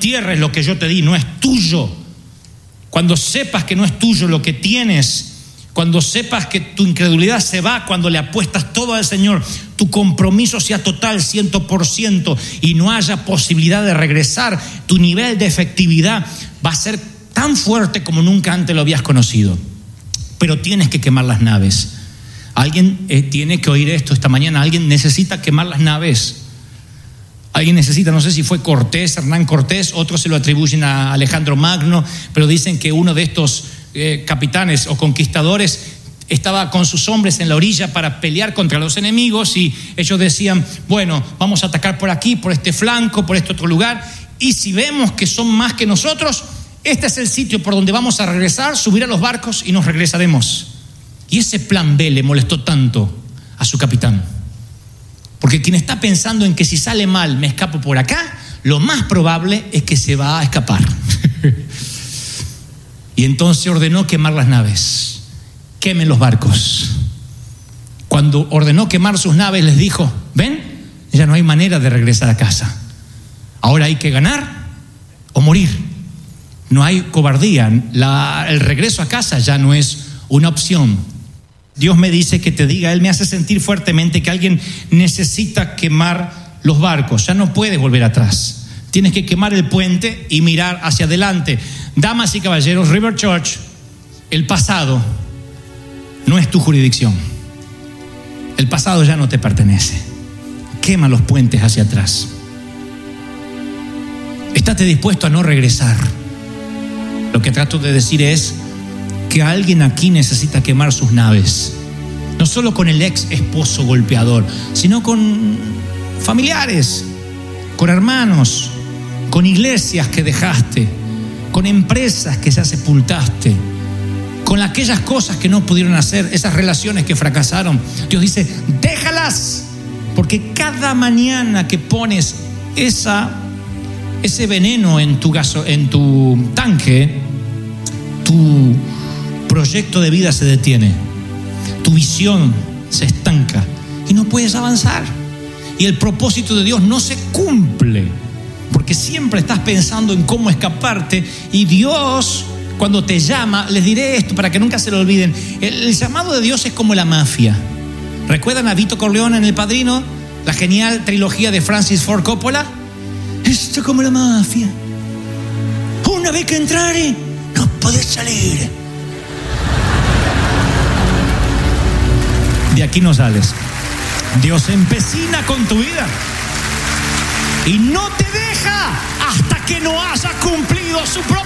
entierres lo que yo te di, no es tuyo. Cuando sepas que no es tuyo lo que tienes, cuando sepas que tu incredulidad se va, cuando le apuestas todo al Señor, tu compromiso sea total, 100%, y no haya posibilidad de regresar, tu nivel de efectividad va a ser tan fuerte como nunca antes lo habías conocido. Pero tienes que quemar las naves. Alguien tiene que oír esto esta mañana. Alguien necesita quemar las naves. Alguien necesita, no sé si fue Cortés, Hernán Cortés, otros se lo atribuyen a Alejandro Magno, pero dicen que uno de estos capitanes o conquistadores estaba con sus hombres en la orilla para pelear contra los enemigos, y ellos decían, bueno, vamos a atacar por aquí, por este flanco, por este otro lugar, y si vemos que son más que nosotros, este es el sitio por donde vamos a regresar, subir a los barcos y nos regresaremos. Y ese plan B le molestó tanto a su capitán, porque quien está pensando en que si sale mal me escapo por acá, lo más probable es que se va a escapar. Y entonces ordenó quemar las naves. Quemen los barcos. Cuando ordenó quemar sus naves, les dijo, ven, ya no hay manera de regresar a casa. Ahora hay que ganar o morir. No hay cobardía. El regreso a casa ya no es una opción. Dios me dice que te diga, Él me hace sentir fuertemente que alguien necesita quemar los barcos. Ya no puedes volver atrás. Tienes que quemar el puente y mirar hacia adelante. Damas y caballeros, River Church, el pasado no es tu jurisdicción. El pasado ya no te pertenece. Quema los puentes hacia atrás. Estate dispuesto a no regresar. Lo que trato de decir es que alguien aquí necesita quemar sus naves. No solo con el ex esposo golpeador, sino con familiares, con hermanos, con iglesias que dejaste, con empresas que ya sepultaste, con aquellas cosas que no pudieron hacer, esas relaciones que fracasaron. Dios dice, déjalas, porque cada mañana que pones ese veneno en tu tanque, tu proyecto de vida se detiene, tu visión se estanca y no puedes avanzar. Y el propósito de Dios no se cumple, porque siempre estás pensando en cómo escaparte. Y Dios, cuando te llama, les diré esto para que nunca se lo olviden, el llamado de Dios es como la mafia. ¿Recuerdan a Vito Corleone en El Padrino? La genial trilogía de Francis Ford Coppola. Esto es como la mafia. Una vez que entrare, no podés salir. De aquí no sales. Dios se empecina con tu vida y no te deja hasta que no haya cumplido su propósito.